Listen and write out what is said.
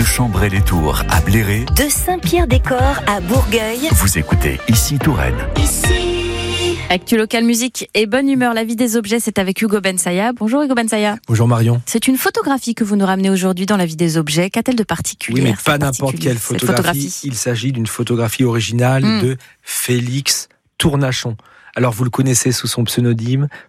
Chambray-les-Tours à Bléré, de Saint-Pierre-des-Corps à Bourgueil. vous écoutez Ici Touraine. Actu local musique et bonne humeur, la vie des objets, c'est avec Hugo Bensaya. Bonjour Hugo Bensaya. Bonjour Marion. C'est une photographie que vous nous ramenez aujourd'hui dans la vie des objets. Qu'a-t-elle de particulier? Oui, mais pas n'importe quelle photographie. Il s'agit d'une photographie originale de Félix Tournachon. Alors vous le connaissez sous son pseudonyme